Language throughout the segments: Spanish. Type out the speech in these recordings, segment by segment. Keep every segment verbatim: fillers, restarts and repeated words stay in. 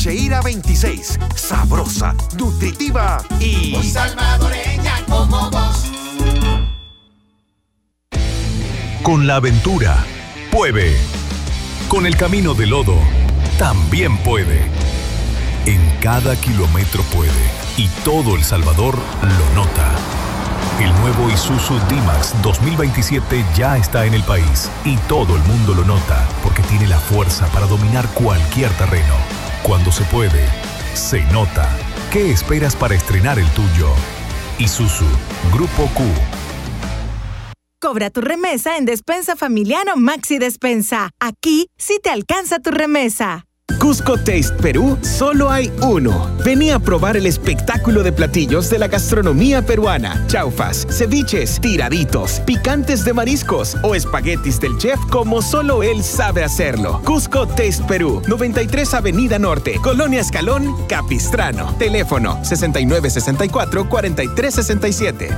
Cheira veintiséis, sabrosa, nutritiva y muy salvadoreña como vos. Con la aventura, puede. Con el camino de lodo, también puede. En cada kilómetro puede. Y todo El Salvador lo nota. El nuevo Isuzu D-Max dos mil veintisiete ya está en el país. Y todo el mundo lo nota, porque tiene la fuerza para dominar cualquier terreno. Cuando se puede, se nota. ¿Qué esperas para estrenar el tuyo? Isuzu, Grupo Q. Cobra tu remesa en Despensa Familiar o Maxi Despensa. Aquí sí te alcanza tu remesa. Cusco Taste Perú, solo hay uno. Vení a probar el espectáculo de platillos de la gastronomía peruana. Chaufas, ceviches, tiraditos, picantes de mariscos o espaguetis del chef como solo él sabe hacerlo. Cusco Taste Perú, noventa y tres Avenida Norte, Colonia Escalón, Capistrano. Teléfono sesenta y nueve sesenta y cuatro, cuarenta y tres sesenta y siete.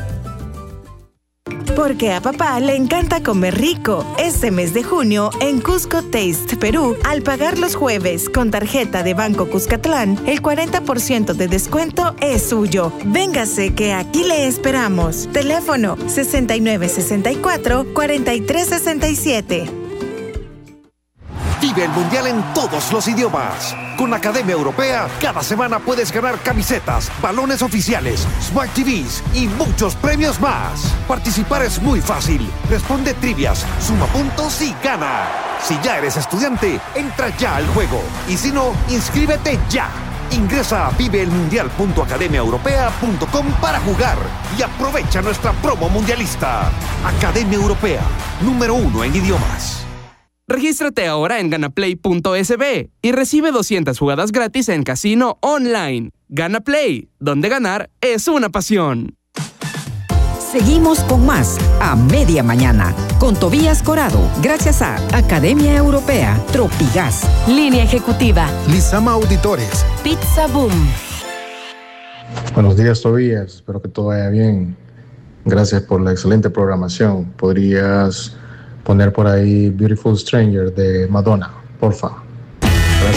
Porque a papá le encanta comer rico. Este mes de junio, en Cusco Taste Perú, al pagar los jueves con tarjeta de Banco Cuscatlán, el cuarenta por ciento de descuento es suyo. Véngase que aquí le esperamos. Teléfono sesenta y nueve sesenta y cuatro, cuarenta y tres sesenta y siete. Vive el Mundial en todos los idiomas. Con Academia Europea, cada semana puedes ganar camisetas, balones oficiales, Smart T Vs y muchos premios más. Participar es muy fácil. Responde trivias, suma puntos y gana. Si ya eres estudiante, entra ya al juego. Y si no, inscríbete ya. Ingresa a vive el mundial punto academia europea punto com para jugar y aprovecha nuestra promo mundialista. Academia Europea, número uno en idiomas. Regístrate ahora en ganaplay punto es be y recibe doscientas jugadas gratis en casino online. GanaPlay, donde ganar es una pasión. Seguimos con más a media mañana con Tobías Corado, gracias a Academia Europea, Tropigas, Línea Ejecutiva, Lizama Auditores, Pizza Boom. Buenos días, Tobías, espero que todo vaya bien. Gracias por la excelente programación. ¿Podrías poner por ahí Beautiful Stranger de Madonna, porfa?